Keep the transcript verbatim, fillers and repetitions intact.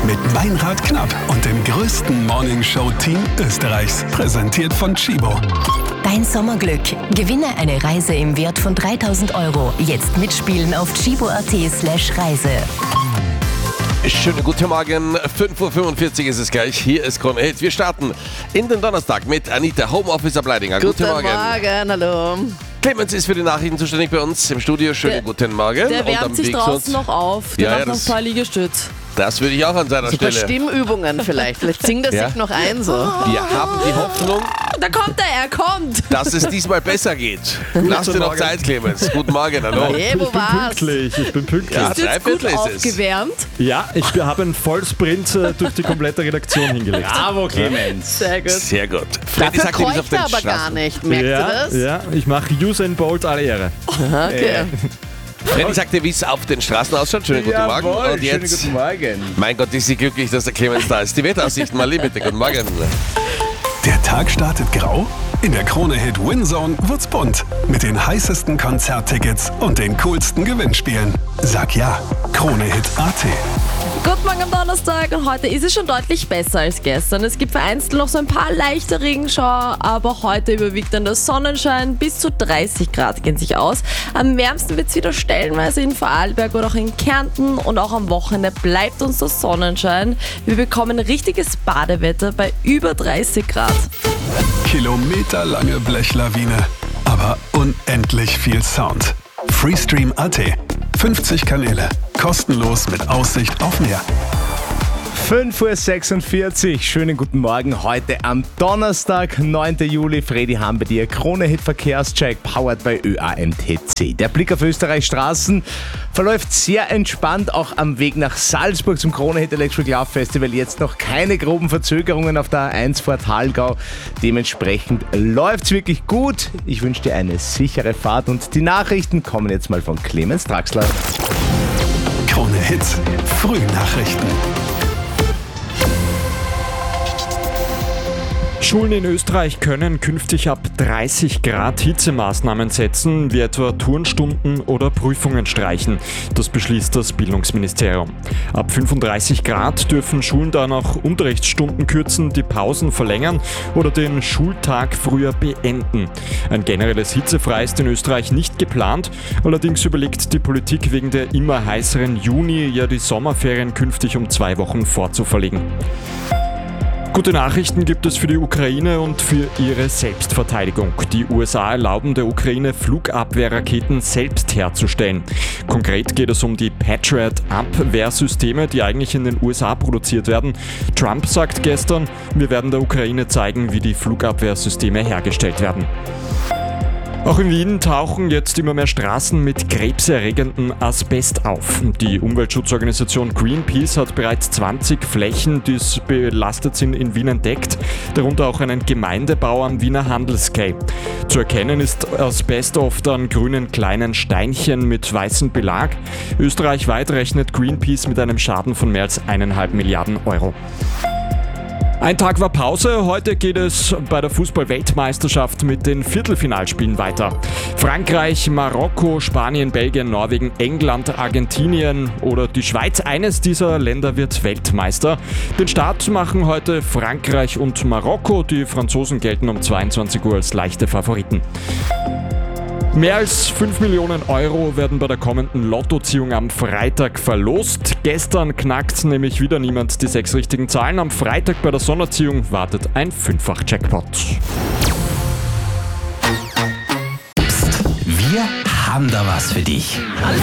Mit Meinrad Knapp und dem größten Morningshow-Team Österreichs. Präsentiert von Chibo. Dein Sommerglück. Gewinne eine Reise im Wert von dreitausend Euro. Jetzt mitspielen auf chibo.at slash Reise. Schönen guten Morgen, fünf Uhr fünfundvierzig ist es gleich. Hier ist Krone Hit. Wir starten in den Donnerstag mit Anita, Homeoffice Ableidinger. Guten, Guten Morgen. Morgen, hallo. Clemens ist für die Nachrichten zuständig bei uns im Studio. Schönen Der- guten Morgen. Der Und am wärmt sich Weg draußen sonst- noch auf. Der Ja, ja, macht noch das- ein paar Liegestütz. Das würde ich auch an seiner Super Stelle. Stimmübungen vielleicht. Vielleicht singt er Ja. sich noch ein so. Wir haben die Hoffnung, Da kommt er, er kommt. dass es diesmal besser geht. Lass dir noch Morgen. Zeit, Clemens. Guten Morgen, hallo. Hey, wo Ich bin war's? pünktlich, ich bin pünktlich. Ja, Bist du drei jetzt gut Viertel ist es. aufgewärmt? Ja, ich habe einen Vollsprint äh, durch die komplette Redaktion hingelegt. Bravo, Clemens. Sehr gut. Sehr gut. Freddy Dafür sagt, er ist auf kreucht den er aber gar Straßen. nicht. Merkt ja, ihr das? ja, ich mache Usain Bolt alle Ehre. Okay. Freddy sagte, wie es auf den Straßen ausschaut. Schönen guten Morgen. Jawohl, Und schönen jetzt, guten Morgen. mein Gott, ist sie glücklich, dass der Clemens da ist. Die Wetteraussichten mal bitte. Guten Morgen. Der Tag startet grau. In der Krone Hit Winzone wird's bunt. Mit den heißesten Konzerttickets und den coolsten Gewinnspielen. Sag ja, Krone Hit Punkt at. Guten Morgen am Donnerstag und heute ist es schon deutlich besser als gestern. Es gibt vereinzelt noch so ein paar leichte Regenschauer, aber heute überwiegt dann der Sonnenschein. Bis zu dreißig Grad gehen sich aus. Am wärmsten wird es wieder stellenweise in Vorarlberg oder auch in Kärnten und auch am Wochenende bleibt uns der Sonnenschein. Wir bekommen richtiges Badewetter bei über dreißig Grad. Kilometerlange Blechlawine, aber unendlich viel Sound. Freestream Punkt at. fünfzig Kanäle. Kostenlos mit Aussicht auf mehr. fünf Uhr sechsundvierzig, schönen guten Morgen. Heute am Donnerstag, neunten Juli. Freddy haben wir dir. Krone Hit Verkehrscheck, powered by Ö A M T C. Der Blick auf Österreichs Straßen verläuft sehr entspannt, auch am Weg nach Salzburg zum Krone Hit Electric Love Festival. Jetzt noch keine groben Verzögerungen auf der A eins vor Thalgau. Dementsprechend läuft's wirklich gut. Ich wünsche dir eine sichere Fahrt und die Nachrichten kommen jetzt mal von Clemens Draxler. Krone Hit. Frühnachrichten. Schulen in Österreich können künftig ab dreißig Grad Hitzemaßnahmen setzen, wie etwa Turnstunden oder Prüfungen streichen. Das beschließt das Bildungsministerium. Ab fünfunddreißig Grad dürfen Schulen dann auch Unterrichtsstunden kürzen, die Pausen verlängern oder den Schultag früher beenden. Ein generelles Hitzefrei ist in Österreich nicht geplant. Allerdings überlegt die Politik wegen der immer heißeren Juni ja die Sommerferien künftig um zwei Wochen vorzuverlegen. Gute Nachrichten gibt es für die Ukraine und für ihre Selbstverteidigung. Die U S A erlauben der Ukraine, Flugabwehrraketen selbst herzustellen. Konkret geht es um die Patriot-Abwehrsysteme, die eigentlich in den U S A produziert werden. Trump sagt gestern, wir werden der Ukraine zeigen, wie die Flugabwehrsysteme hergestellt werden. Auch in Wien tauchen jetzt immer mehr Straßen mit krebserregendem Asbest auf. Die Umweltschutzorganisation Greenpeace hat bereits zwanzig Flächen, die belastet sind, in Wien entdeckt, darunter auch einen Gemeindebau am Wiener Handelsquai. Zu erkennen ist Asbest oft an grünen kleinen Steinchen mit weißem Belag. Österreichweit rechnet Greenpeace mit einem Schaden von mehr als eineinhalb Milliarden Euro. Ein Tag war Pause, heute geht es bei der Fußball-Weltmeisterschaft mit den Viertelfinalspielen weiter. Frankreich, Marokko, Spanien, Belgien, Norwegen, England, Argentinien oder die Schweiz, eines dieser Länder wird Weltmeister. Den Start machen heute Frankreich und Marokko, die Franzosen gelten um zweiundzwanzig Uhr als leichte Favoriten. Mehr als fünf Millionen Euro werden bei der kommenden Lottoziehung am Freitag verlost. Gestern knackt nämlich wieder niemand die sechs richtigen Zahlen. Am Freitag bei der Sonderziehung wartet ein Fünffach-Jackpot. Wir haben da was für dich.